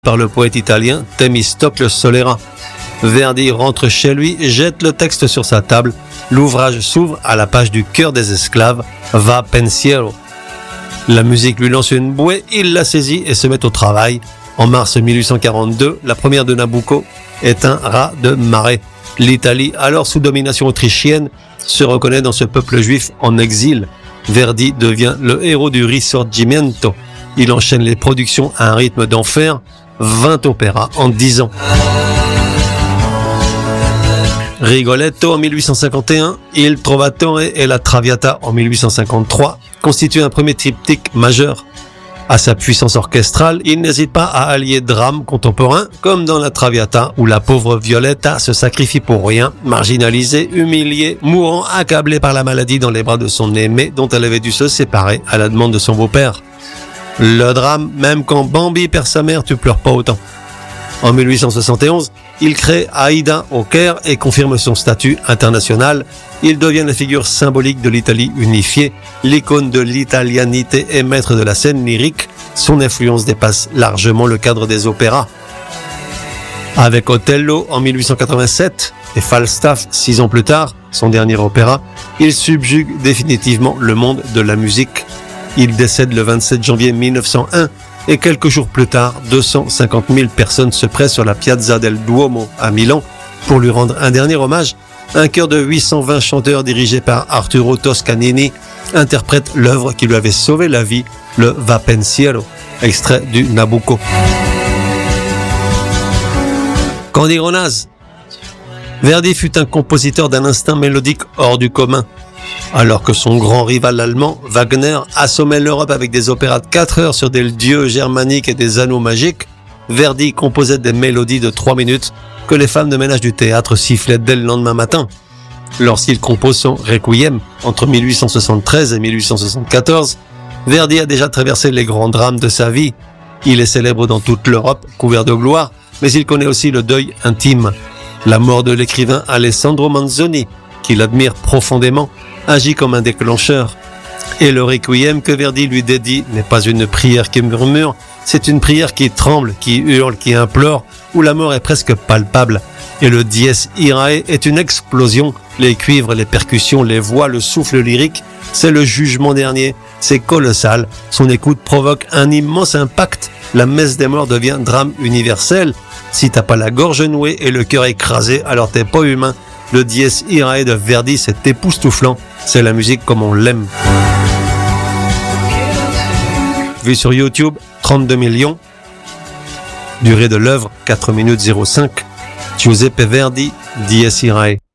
par le poète italien Temistocle Solera. Verdi rentre chez lui, jette le texte sur sa table. L'ouvrage s'ouvre à la page du Cœur des esclaves, Va pensiero. La musique lui lance une bouée, il la saisit et se met au travail. En mars 1842, la première de Nabucco est un raz de marée. L'Italie, alors sous domination autrichienne, se reconnaît dans ce peuple juif en exil. Verdi devient le héros du Risorgimento. Il enchaîne les productions à un rythme d'enfer, 20 opéras en 10 ans. Rigoletto en 1851, Il Trovatore et la Traviata en 1853 constituent un premier triptyque majeur. À sa puissance orchestrale, il n'hésite pas à allier drame contemporain, comme dans la Traviata où la pauvre Violetta se sacrifie pour rien, marginalisée, humiliée, mourant, accablée par la maladie dans les bras de son aimé dont elle avait dû se séparer à la demande de son beau-père. Le drame, même quand Bambi perd sa mère, tu pleures pas autant. En 1871, il crée Aïda au Caire et confirme son statut international. Il devient la figure symbolique de l'Italie unifiée, l'icône de l'italianité et maître de la scène lyrique. Son influence dépasse largement le cadre des opéras. Avec Othello en 1887 et Falstaff 6 ans plus tard, son dernier opéra, il subjugue définitivement le monde de la musique. Il décède le 27 janvier 1901 et quelques jours plus tard, 250 000 personnes se pressent sur la Piazza del Duomo à Milan pour lui rendre un dernier hommage. Un chœur de 820 chanteurs dirigé par Arturo Toscanini interprète l'œuvre qui lui avait sauvé la vie, le Va pensiero, extrait du Nabucco. Candy Ronaz. Verdi fut un compositeur d'un instinct mélodique hors du commun. Alors que son grand rival allemand, Wagner, assommait l'Europe avec des opéras de 4 heures sur des dieux germaniques et des anneaux magiques, Verdi composait des mélodies de 3 minutes que les femmes de ménage du théâtre sifflaient dès le lendemain matin. Lorsqu'il compose son Requiem entre 1873 et 1874, Verdi a déjà traversé les grands drames de sa vie. Il est célèbre dans toute l'Europe, couvert de gloire, mais il connaît aussi le deuil intime. La mort de l'écrivain Alessandro Manzoni, qu'il admire profondément, agit comme un déclencheur. Et le Requiem que Verdi lui dédie n'est pas une prière qui murmure, c'est une prière qui tremble, qui hurle, qui implore, où la mort est presque palpable. Et le Dies Irae est une explosion, les cuivres, les percussions, les voix, le souffle lyrique, c'est le jugement dernier, c'est colossal, son écoute provoque un immense impact, la messe des morts devient drame universel. Si t'as pas la gorge nouée et le cœur écrasé, alors t'es pas humain. Le Dies Irae de Verdi, c'est époustouflant. C'est la musique comme on l'aime. Vu sur YouTube, 32 millions. Durée de l'œuvre, 4 minutes 05. Giuseppe Verdi, Dies Irae.